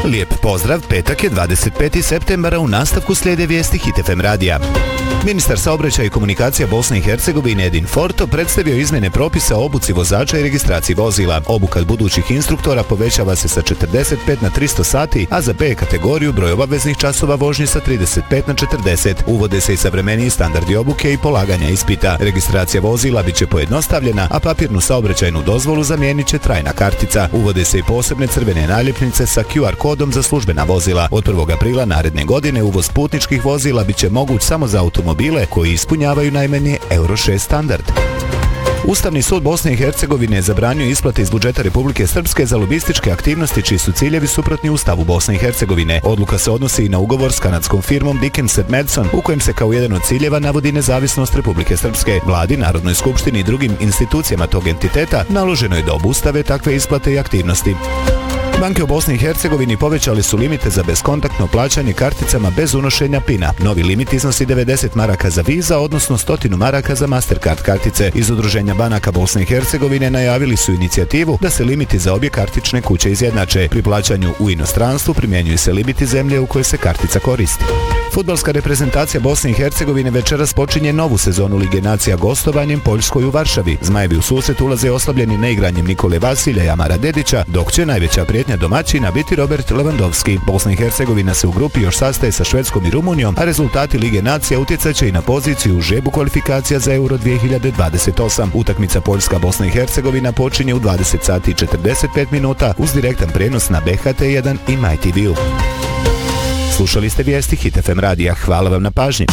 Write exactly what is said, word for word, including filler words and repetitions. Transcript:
Lijep pozdrav, petak je dvadeset peti septembar, u nastavku slijede vijesti Hit F M radija. Ministar saobraćaja i komunikacija Bosne i Hercegovine Edin Forto predstavio izmjene propisa o obuci vozača i registraciji vozila. Obuka budućih instruktora povećava se sa četrdeset pet na tristo sati, a za B kategoriju broj obaveznih časova vožnje sa trideset pet na četrdeset. Uvode se i savremeniji standardi obuke i polaganja ispita. Registracija vozila biće pojednostavljena, a papirnu saobraćajnu dozvolu zamijenit će trajna kartica. Uvode se i posebne crvene naljepnice sa Q R kodom za službena vozila. Od prvog aprila naredne godine uvoz putničkih vozila biće moguć samo za automobile koji ispunjavaju najmanje Euro šest standard. Ustavni sud Bosne i Hercegovine zabranio isplate iz budžeta Republike Srpske za lobističke aktivnosti čiji su ciljevi suprotni Ustavu Bosne i Hercegovine. Odluka se odnosi i na ugovor s kanadskom firmom Dickens and Madson, u kojem se kao jedan od ciljeva navodi nezavisnost Republike Srpske. Vladi, Narodnoj skupštini i drugim institucijama tog entiteta naloženo je da obustave takve isplate i aktivnosti. Banke u Bosni i Hercegovini povećali su limite za beskontaktno plaćanje karticama bez unošenja pina. Novi limit iznosi devedeset maraka za Visa, odnosno sto maraka za Mastercard kartice. Iz Udruženja banaka Bosne i Hercegovine najavili su inicijativu da se limiti za obje kartične kuće izjednače. Pri plaćanju u inostranstvu primjenjuju se limiti zemlje u kojoj se kartica koristi. Fudbalska reprezentacija Bosne i Hercegovine večeras počinje novu sezonu Lige nacija gostovanjem Poljskoj u Varšavi. Zmajevi u susret ulaze oslabljeni neigranjem Nikole Vasilja i Amara Dedića, dok će najveća prijetnja domaćina biti Robert Lewandowski. Bosna i Hercegovina se u grupi još sastaje sa Švedskom i Rumunijom, a rezultati Lige nacija utjecat će i na poziciju u žrebu kvalifikacija za Euro dvije hiljade dvadeset osam. Utakmica Poljska-Bosna i Hercegovina počinje u dvadeset sati i četrdeset pet minuta uz direktan prenos na B H T jedan i MyTV-u. Slušali ste vijesti Hit F M radija. Hvala vam na pažnji.